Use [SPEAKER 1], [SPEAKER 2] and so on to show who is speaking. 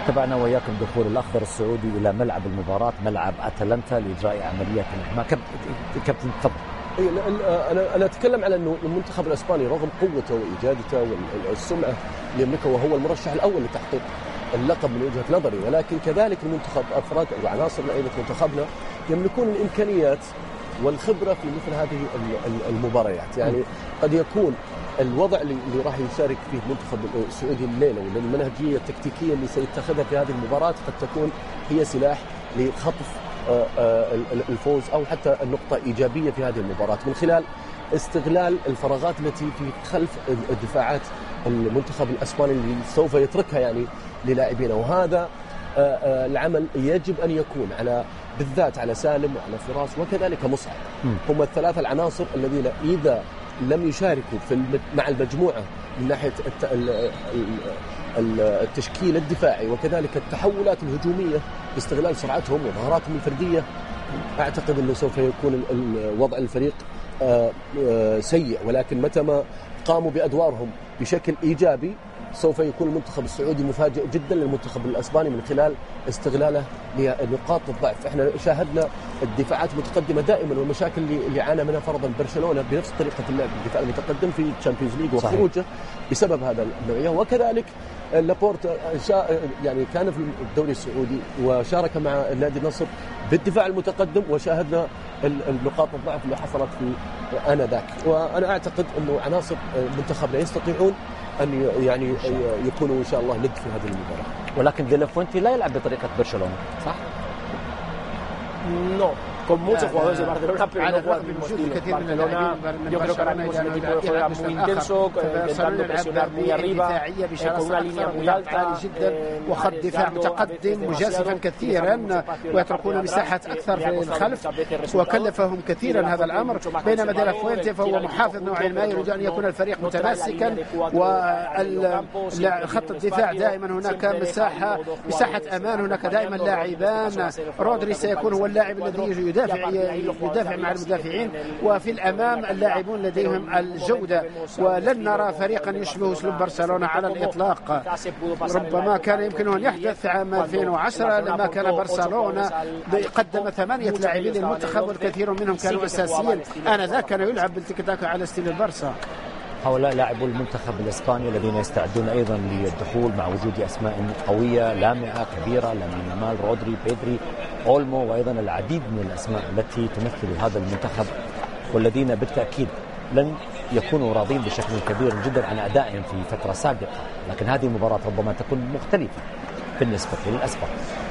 [SPEAKER 1] تابعنا وياكم دخول الأخضر السعودي إلى ملعب المباراة، ملعب أتلانتا، لإجراء عملية الإحماء. كابتن تفضل.
[SPEAKER 2] أنا أتكلم على أنه المنتخب الإسباني رغم قوته وإجادته والسمعة اللي يملكها وهو المرشح الأول لتحقيق اللقب من وجهة نظري، ولكن كذلك المنتخب أفراد وعناصر لعيبة منتخبنا يملكون الإمكانيات والخبرة في مثل هذه المباريات. يعني قد يكون الوضع اللي راح يشارك فيه المنتخب السعودي الليلة والمنهجية التكتيكية اللي سيتخذها في هذه المباراة قد تكون هي سلاح لخطف الفوز أو حتى النقطة إيجابية في هذه المباراة من خلال استغلال الفراغات التي في خلف الدفاعات المنتخب الأسباني اللي سوف يتركها يعني للاعبينه. وهذا العمل يجب أن يكون بالذات على سالم وعلى فراس وكذلك مصعب. هم الثلاثة العناصر الذين إذا لم يشاركوا مع المجموعة من ناحية التشكيل الدفاعي وكذلك التحولات الهجومية باستغلال سرعتهم ومهاراتهم الفردية، أعتقد أنه سوف يكون وضع الفريق سيء. ولكن متى ما قاموا بأدوارهم بشكل إيجابي سوف يكون المنتخب السعودي مفاجئ جدا للمنتخب الأسباني من خلال استغلاله لنقاط الضعف. احنا شاهدنا الدفاعات المتقدمة دائما والمشاكل اللي عانى منها فرضا برشلونة بنفس طريقة اللعب، الدفاع المتقدم في الشامبيونز ليج وخروجه بسبب هذا النوعية. وكذلك لابورت يعني كان في الدوري السعودي وشارك مع نادي النصر بالدفاع المتقدم وشاهدنا النقاط الضعف اللي حصلت في آنذاك. وأنا أعتقد أنه عناصر منتخبنا يستطيعون أن يعني يكونوا إن شاء الله ند في هذه المباراة.
[SPEAKER 1] ولكن دي لا فوينتي لا يلعب بطريقة برشلونة، صح؟
[SPEAKER 3] No, con muchos jugadores de Barcelona, pero no juega el mismo estilo. Barcelona, yo creo que ahora mismo es un equipo que juega muy intenso, intentando presionar muy arriba, con una línea muy alta,
[SPEAKER 4] وخط دفاع متقدم مجازفا كثيرا ويتركون مساحة أكثر في الخلف، وكلفهم كثيرا هذا الأمر. بينما دي لا فوينتي فهو محافظ نوعا ما، يريد أن يكون الفريق متماسكا، وخط الدفاع دائما هناك مساحة أمان، هناك دائما لاعبان. رودري سيكون هو اللاعب الذي يدافع مع المدافعين، وفي الأمام اللاعبون لديهم الجودة، ولن نرى فريقا يشبه أسلوب برشلونة على الإطلاق. ربما كان يمكن أن يحدث في عام 2010 لما كان برشلونة قدم 8 لاعبين للمنتخب والكثير منهم كانوا أساسيين، آنذاك كان يلعب بالتيكي-تاكا على ستيل البرشا.
[SPEAKER 1] هؤلاء لاعبو المنتخب الإسباني الذين يستعدون أيضا للدخول مع وجود أسماء قوية لامعة كبيرة، لامين يامال، رودري، بيدري، أولمو، وأيضا العديد من الأسماء التي تمثل هذا المنتخب، والذين بالتأكيد لن يكونوا راضين بشكل كبير جدا عن أدائهم في فترة سابقة. لكن هذه المباراة ربما تكون مختلفة بالنسبة للأسبان.